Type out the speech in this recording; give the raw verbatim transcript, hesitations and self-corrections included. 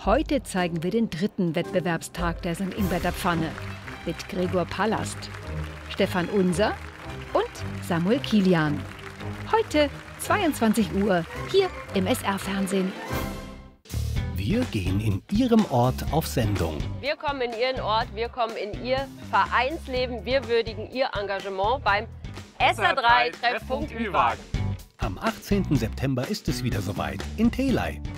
Heute zeigen wir den dritten Wettbewerbstag der Sankt Ingbert Pfanne mit Gregor Palast, Stefan Unser und Samuel Kilian. Heute zweiundzwanzig Uhr hier im S R-Fernsehen. Wir gehen in Ihrem Ort auf Sendung. Wir kommen in Ihren Ort, wir kommen in Ihr Vereinsleben, wir würdigen Ihr Engagement beim S R drei Treffpunkt Ü W A G. Am achtzehnten September ist es wieder soweit in Telei.